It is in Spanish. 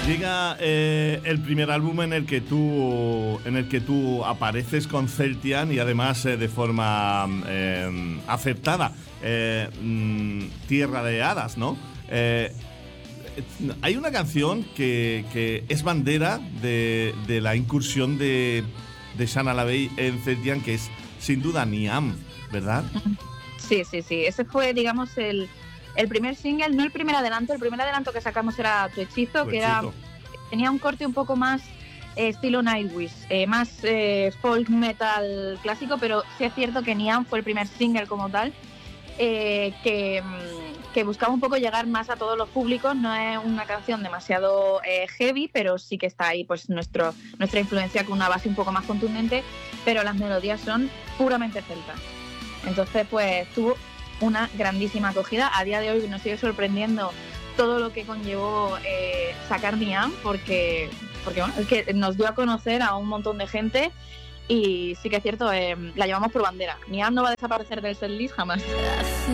Llega el primer álbum en el que tú apareces con Celtian y además de forma acertada. Tierra de Hadas, ¿no? Hay una canción que es bandera de la incursión de Shana LaBeouf en Celtian, que es sin duda Niam, ¿verdad? Sí. Ese fue, digamos, el primer single, no el primer adelanto. El primer adelanto que sacamos era Tu Hechizo, que tenía un corte un poco más estilo Nightwish, más folk metal clásico, pero sí es cierto que Niam fue el primer single como tal, que buscaba un poco llegar más a todos los públicos. No es una canción demasiado heavy, pero sí que está ahí pues nuestra influencia con una base un poco más contundente, pero las melodías son puramente celtas. Entonces pues tuvo una grandísima acogida. A día de hoy nos sigue sorprendiendo todo lo que conllevó sacar Niam, porque bueno, es que nos dio a conocer a un montón de gente. Y sí que es cierto, la llevamos por bandera. Niam no va a desaparecer del setlist jamás.